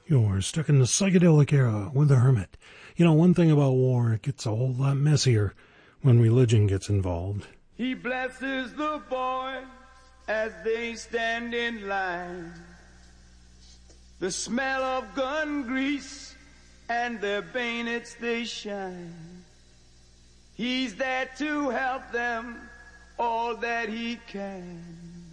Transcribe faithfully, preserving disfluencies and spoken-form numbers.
You're stuck in the psychedelic era with the Hermit. You know, one thing about war, it gets a whole lot messier when religion gets involved. He blesses the boys as they stand in line. The smell of gun grease and their bayonets they shine. He's there to help them all that he can.